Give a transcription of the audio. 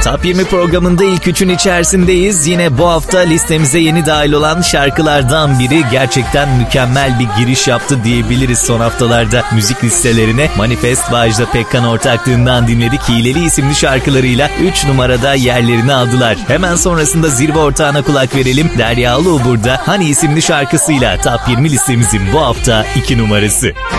Top 20 programında ilk üçün içerisindeyiz. Yine bu hafta listemize yeni dahil olan şarkılardan biri gerçekten mükemmel bir giriş yaptı diyebiliriz son haftalarda müzik listelerine. Manifest ve Ajda Pekkan ortaklığından dinledik. Hileli isimli şarkılarıyla 3 numarada yerlerini aldılar. Hemen sonrasında zirve ortağına kulak verelim. Derya Ulu burada Hani isimli şarkısıyla Top 20 listemizin bu hafta 2 numarası.